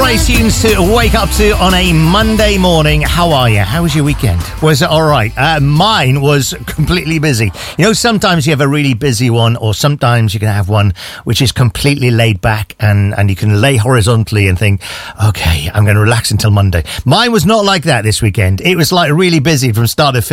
Great tunes to wake up to on a Monday morning. How are you? How was your weekend? Was it all right? Mine was completely busy. You know, sometimes you have a really busy one, or sometimes you can have one which is completely laid back and you can lay horizontally and think, okay, I'm going to relax until Monday. Mine was not like that this weekend. It was like really busy from start to finish.